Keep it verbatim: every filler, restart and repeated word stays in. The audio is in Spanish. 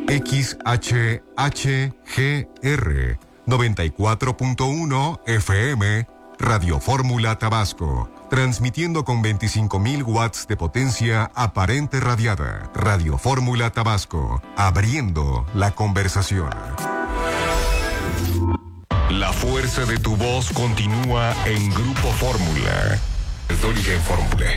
X H H G R noventa y cuatro punto uno F M, Radio Fórmula Tabasco, transmitiendo con veinticinco mil watts de potencia aparente radiada. Radio Fórmula Tabasco, abriendo la conversación. La fuerza de tu voz continúa en Grupo Fórmula. Es de origen Fórmula.